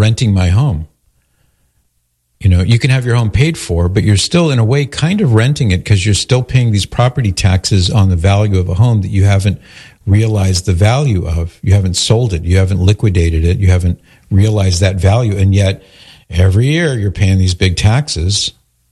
renting my home. You can have your home paid for, but you're still, in a way, kind of renting it because you're still paying these property taxes on the value of a home that you haven't realized the value of. You haven't sold it. You haven't liquidated it. You haven't realized that value. And yet, every year, you're paying these big taxes.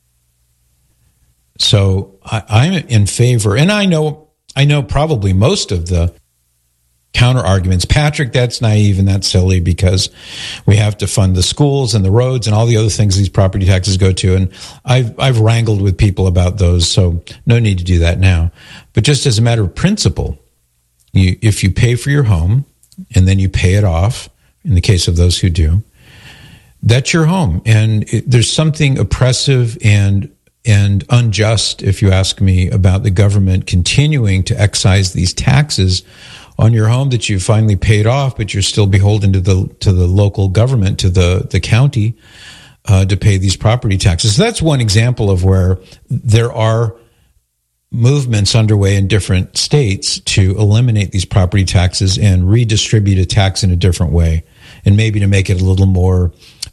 So I'm in favor, and I know probably most of the counter arguments. Patrick, that's naive and that's silly because we have to fund the schools and the roads and all the other things these property taxes go to. And I've wrangled with people about those, so no need to do that now. But just as a matter of principle, if you pay for your home and then you pay it off, in the case of those who do, that's your home. And there's something oppressive and unjust, if you ask me, about the government continuing to excise these taxes on your home that you finally paid off, but you're still beholden to the local government, to the county, to pay these property taxes. So that's one example of where there are movements underway in different states to eliminate these property taxes and redistribute a tax in a different way, and maybe to make it a little more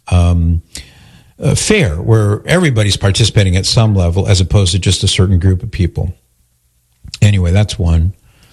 fair, where everybody's participating at some level as opposed to just a certain group of people. Anyway, that's one.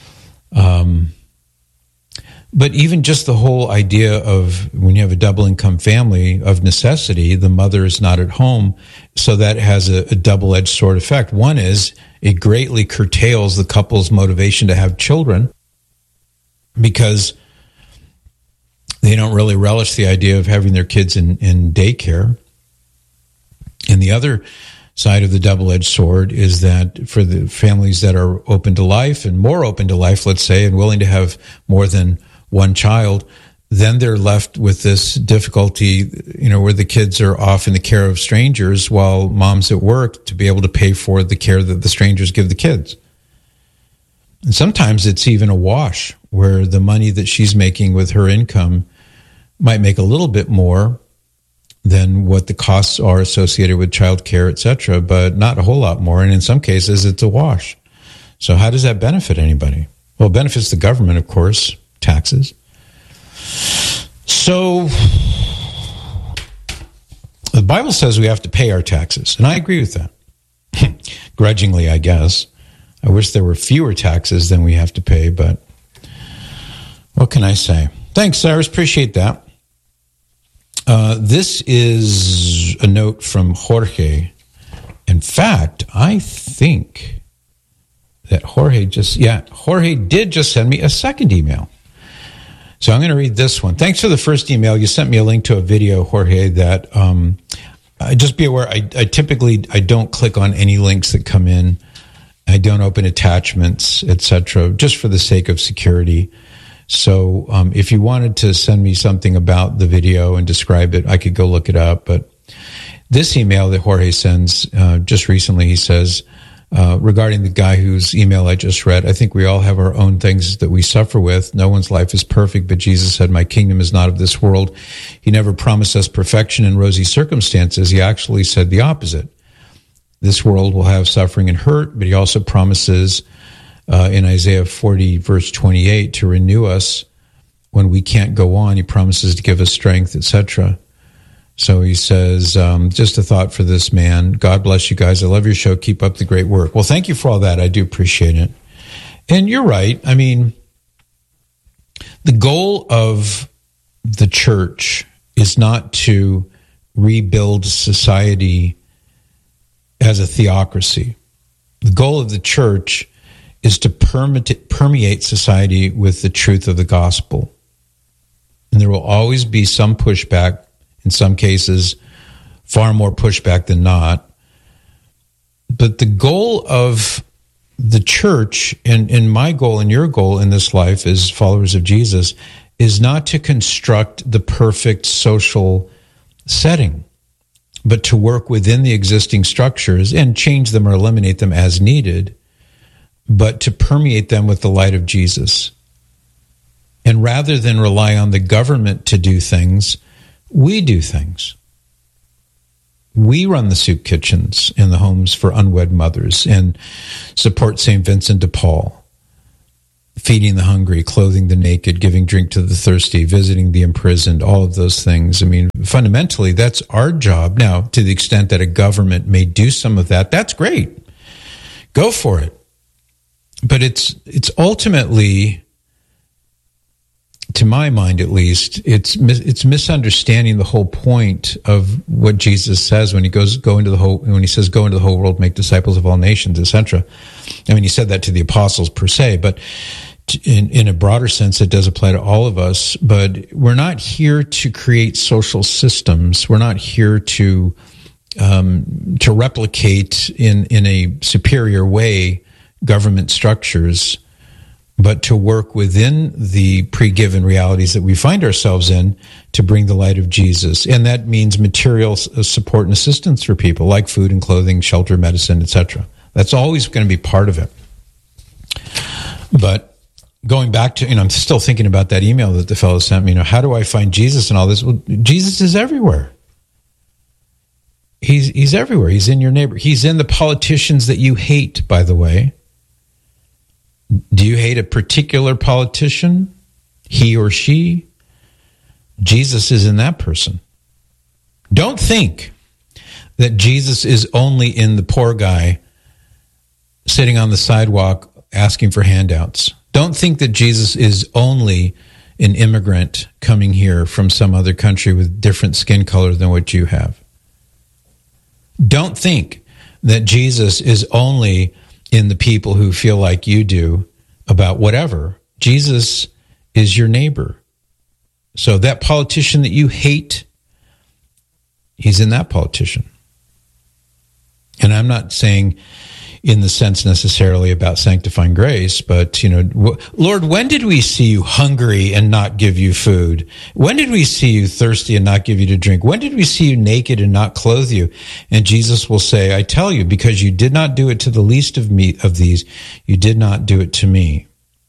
But even just the whole idea of when you have a double income family, of necessity, the mother is not at home, so that has a double-edged sword effect. One is it greatly curtails the couple's motivation to have children because they don't really relish the idea of having their kids in daycare. And the other side of the double-edged sword is that for the families that are open to life and more open to life, let's say, and willing to have more than one child, then they're left with this difficulty, where the kids are off in the care of strangers while mom's at work to be able to pay for the care that the strangers give the kids. And sometimes it's even a wash where the money that she's making with her income might make a little bit more than what the costs are associated with childcare, etc., but not a whole lot more. And in some cases, it's a wash. So how does that benefit anybody? Well, it benefits the government, of course, taxes. So the Bible says we have to pay our taxes, and I agree with that. Grudgingly, I guess. I wish there were fewer taxes than we have to pay, but what can I say? Thanks, Cyrus. Appreciate that. This is a note from Jorge. In fact, I think that Jorge did just send me a second email. So I'm going to read this one. Thanks for the first email. You sent me a link to a video, Jorge, that just be aware, I typically don't click on any links that come in. I don't open attachments, etc., just for the sake of security. So if you wanted to send me something about the video and describe it, I could go look it up. But this email that Jorge sends just recently, he says, regarding the guy whose email I just read, I think we all have our own things that we suffer with. No one's life is perfect, but Jesus said, my kingdom is not of this world. He never promised us perfection in rosy circumstances. He actually said the opposite. This world will have suffering and hurt, but he also promises in Isaiah 40, verse 28, to renew us when we can't go on. He promises to give us strength, etc. So he says, just a thought for this man. God bless you guys. I love your show. Keep up the great work. Well, thank you for all that. I do appreciate it. And you're right. I mean, the goal of the church is not to rebuild society as a theocracy. The goal of the church is to permeate society with the truth of the gospel. And there will always be some pushback, in some cases, far more pushback than not. But the goal of the church, and my goal and your goal in this life as followers of Jesus, is not to construct the perfect social setting, but to work within the existing structures and change them or eliminate them as needed, but to permeate them with the light of Jesus. And rather than rely on the government to do things, we do things. We run the soup kitchens in the homes for unwed mothers and support St. Vincent de Paul. feeding the hungry, clothing the naked, giving drink to the thirsty, visiting the imprisoned, all of those things. I mean, fundamentally, that's our job. Now, to the extent that a government may do some of that, that's great. Go for it. But it's ultimately, to my mind at least, it's misunderstanding the whole point of what Jesus says when he says go into the whole world, make disciples of all nations, etc. I mean, he said that to the apostles per se, but in a broader sense, it does apply to all of us. But we're not here to create social systems. We're not here to replicate in a superior way government structures, but to work within the pre-given realities that we find ourselves in to bring the light of Jesus. And that means material support and assistance for people, like food and clothing, shelter, medicine, etc. That's always going to be part of it. But going back to, I'm still thinking about that email that the fellow sent me, how do I find Jesus and all this? Well, Jesus is everywhere. He's everywhere. He's in your neighbor. He's in the politicians that you hate, by the way. Do you hate a particular politician? He or she? Jesus is in that person. Don't think that Jesus is only in the poor guy sitting on the sidewalk asking for handouts. Don't think that Jesus is only an immigrant coming here from some other country with different skin color than what you have. Don't think that Jesus is only in the people who feel like you do about whatever. Jesus is your neighbor. So that politician that you hate, he's in that politician. And I'm not saying in the sense necessarily about sanctifying grace, but, Lord, when did we see you hungry and not give you food? When did we see you thirsty and not give you to drink? When did we see you naked and not clothe you? And Jesus will say, I tell you, because you did not do it to the least of these, you did not do it to me.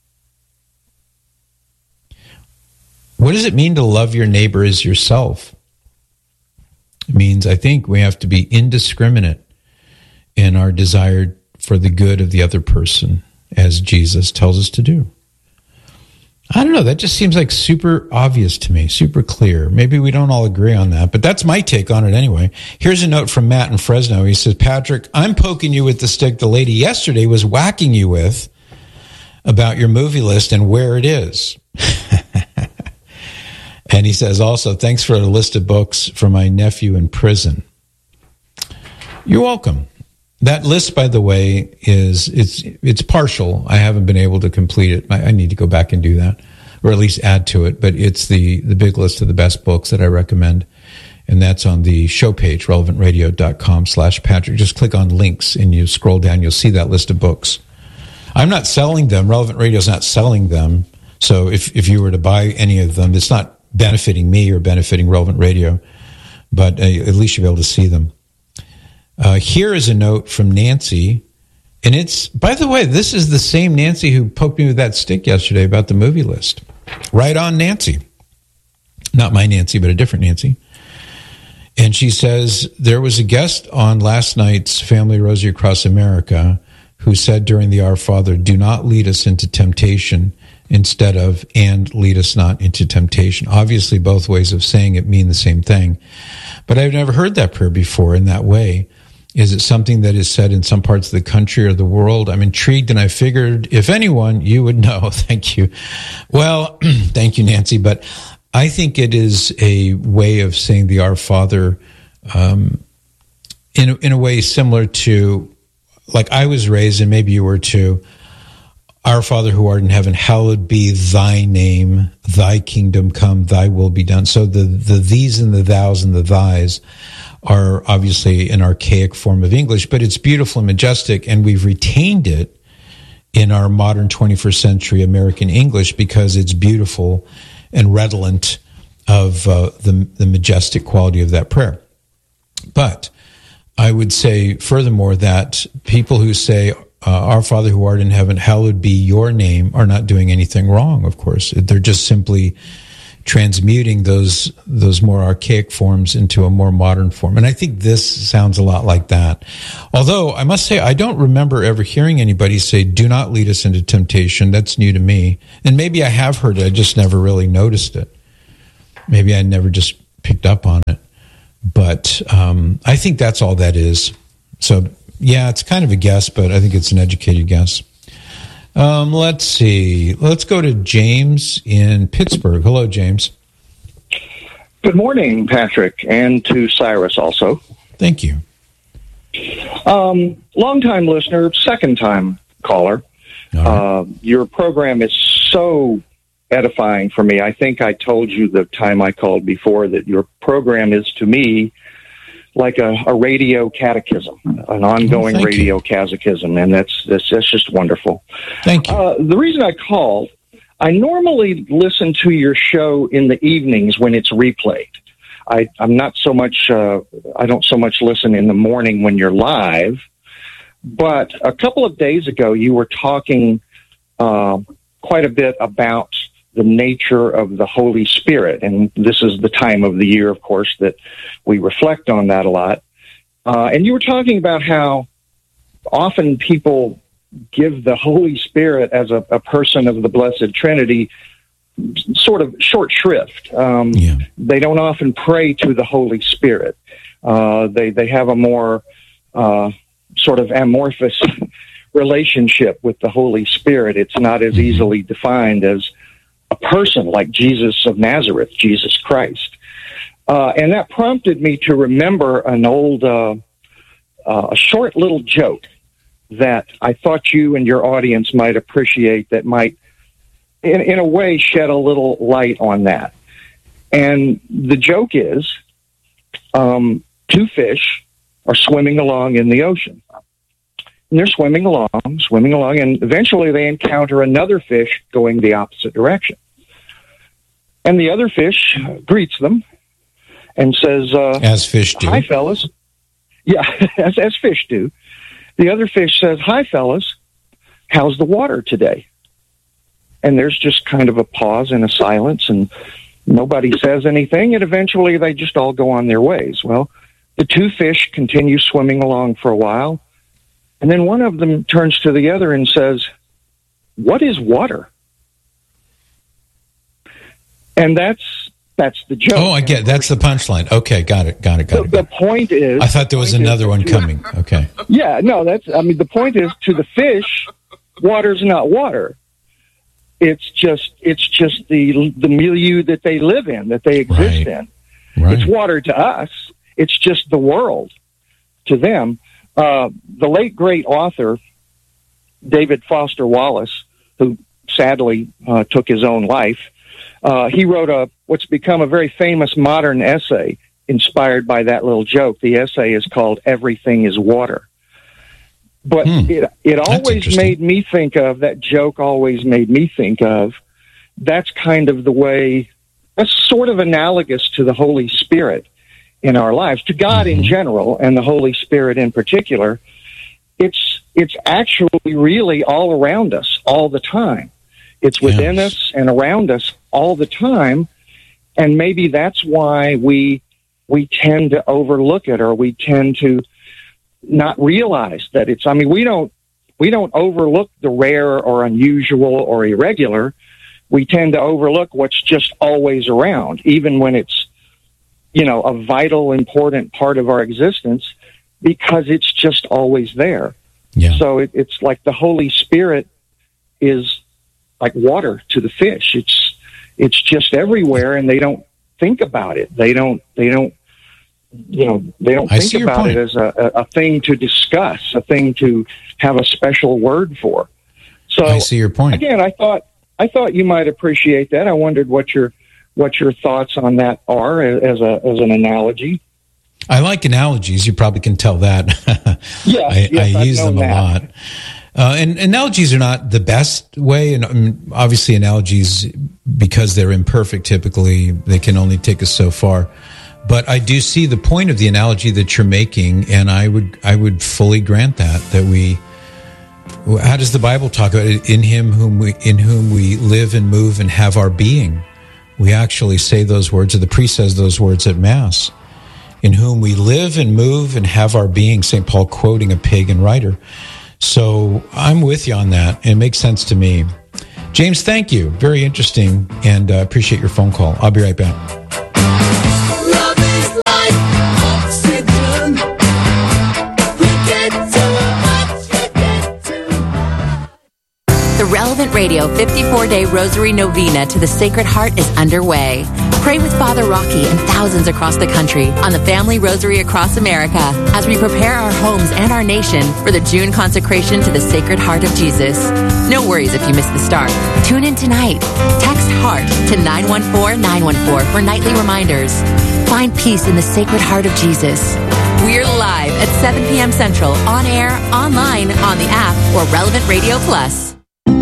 What does it mean to love your neighbor as yourself? It means, I think, we have to be indiscriminate in our desire for the good of the other person, as Jesus tells us to do. I don't know, that just seems like super obvious to me, super clear. Maybe we don't all agree on that, but that's my take on it anyway. Here's a note from Matt in Fresno. He says, Patrick, I'm poking you with the stick the lady yesterday was whacking you with about your movie list and where it is. And he says also, thanks for a list of books for my nephew in prison. You're welcome. That list, by the way, it's partial. I haven't been able to complete it. I need to go back and do that, or at least add to it. But it's the big list of the best books that I recommend. And that's on the show page, relevantradio.com/Patrick. Just click on links and you scroll down. You'll see that list of books. I'm not selling them. Relevant Radio is not selling them. So if you were to buy any of them, it's not benefiting me or benefiting Relevant Radio. But at least you'll be able to see them. Here is a note from Nancy, and it's, by the way, this is the same Nancy who poked me with that stick yesterday about the movie list. Right on, Nancy. Not my Nancy, but a different Nancy. And she says, there was a guest on last night's Family Rosary Across America who said during the Our Father, do not lead us into temptation, instead of, and lead us not into temptation. Obviously, both ways of saying it mean the same thing. But I've never heard that prayer before in that way. Is it something that is said in some parts of the country or the world? I'm intrigued, and I figured, if anyone, you would know. Thank you. Well, thank you, Nancy. But I think it is a way of saying the Our Father in a way similar to, like I was raised, and maybe you were too, Our Father who art in heaven, hallowed be thy name, thy kingdom come, thy will be done. So the these and the thous and the thys are obviously an archaic form of English, but it's beautiful and majestic, and we've retained it in our modern 21st century American English because it's beautiful and redolent of the majestic quality of that prayer. But I would say furthermore that people who say, Our Father who art in heaven, hallowed be your name, are not doing anything wrong, of course. They're just simply transmuting those more archaic forms into a more modern form. And I think this sounds a lot like that. Although I must say, I don't remember ever hearing anybody say, "Do not lead us into temptation." That's new to me. And maybe I have heard it, I just never really noticed it. Maybe I never just picked up on it. But I think that's all that is. So, yeah, it's kind of a guess, but I think it's an educated guess. Let's see. Let's go to James in Pittsburgh. Hello, James. Good morning, Patrick, and to Cyrus also. Thank you. Long-time listener, second-time caller. Right. Your program is so edifying for me. I think I told you the time I called before that your program is, to me, like a radio catechism, an ongoing radio catechism, and that's just wonderful. Thank you. The reason I called, I normally listen to your show in the evenings when it's replayed. I'm not so much. I don't so much listen in the morning when you're live. But a couple of days ago, you were talking quite a bit about the nature of the Holy Spirit. And this is the time of the year, of course, that we reflect on that a lot. And you were talking about how often people give the Holy Spirit as a person of the Blessed Trinity sort of short shrift. They don't often pray to the Holy Spirit. They have a more sort of amorphous relationship with the Holy Spirit. It's not as easily defined as a person like Jesus of Nazareth, Jesus Christ. And that prompted me to remember an old, a short little joke that I thought you and your audience might appreciate, that might, in a way, shed a little light on that. And the joke is, two fish are swimming along in the ocean. And they're swimming along, and eventually they encounter another fish going the opposite direction. And the other fish greets them and says, as fish do. "Hi, fellas." Yeah, as fish do. The other fish says, "Hi, fellas. How's the water today?" And there's just kind of a pause and a silence, and nobody says anything, and eventually they just all go on their ways. Well, the two fish continue swimming along for a while, and then one of them turns to the other and says, "What is water?" And that's the joke. Oh, I get it. That's the punchline. Okay, got it. The point is, I thought there was another one coming. Okay. Yeah, no, the point is, to the fish, water's not water. It's just the milieu that they live in, that they exist in. Right. It's water to us. It's just the world to them. The late great author David Foster Wallace, who sadly took his own life, he wrote what's become a very famous modern essay inspired by that little joke. The essay is called "Everything is Water." But it always made me think of, that joke always made me think of, that's kind of the way, that's sort of analogous to the Holy Spirit in our lives, to God in general, and the Holy Spirit in particular. It's actually really all around us all the time. It's within us and around us all the time, and maybe that's why we tend to overlook it, or we tend to not realize that it's. I mean, we don't overlook the rare or unusual or irregular. We tend to overlook what's just always around, even when it's, a vital, important part of our existence, because it's just always there. Yeah. So it's like the Holy Spirit is like water to the fish. It's just everywhere, and they don't think about it. They don't think about it as a thing to discuss, a thing to have a special word for. So I see your point. Again, I thought you might appreciate that. I wondered what your thoughts on that are as an analogy. I like analogies. You probably can tell that. Yes, I use them a lot. And analogies are not the best way. And obviously analogies, because they're imperfect, typically, they can only take us so far. But I do see the point of the analogy that you're making, and I would fully grant that we. How does the Bible talk about it? In whom we live and move and have our being. We actually say those words, or the priest says those words at Mass. In whom we live and move and have our being, St. Paul quoting a pagan writer. So I'm with you on that, and it makes sense to me. James, thank you. Very interesting, and appreciate your phone call. I'll be right back. Love is like oxygen. We get too much, we get too much. The Relevant Radio 54-day Rosary Novena to the Sacred Heart is underway. Pray with Father Rocky and thousands across the country on the Family Rosary Across America as we prepare our homes and our nation for the June consecration to the Sacred Heart of Jesus. No worries if you miss the start. Tune in tonight. Text HEART to 914-914 for nightly reminders. Find peace in the Sacred Heart of Jesus. We're live at 7 p.m. Central, on air, online, on the app, or Relevant Radio Plus.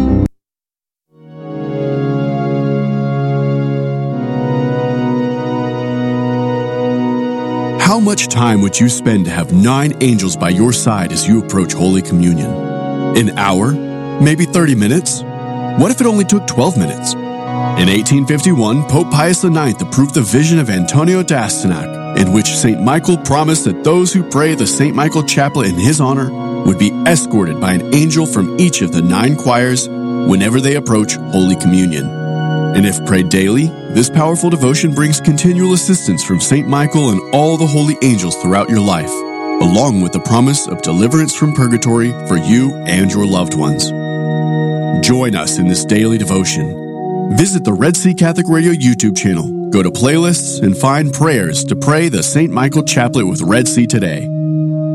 How much time would you spend to have 9 angels by your side as you approach Holy Communion? An hour? Maybe 30 minutes? What if it only took 12 minutes? In 1851, Pope Pius IX approved the vision of Antonio d'Astyanac, in which St. Michael promised that those who pray the St. Michael Chaplet in his honor would be escorted by an angel from each of the 9 choirs whenever they approach Holy Communion. And if prayed daily, this powerful devotion brings continual assistance from St. Michael and all the holy angels throughout your life, along with the promise of deliverance from purgatory for you and your loved ones. Join us in this daily devotion. Visit the Red Sea Catholic Radio YouTube channel, go to playlists, and find prayers to pray the St. Michael Chaplet with Red Sea today.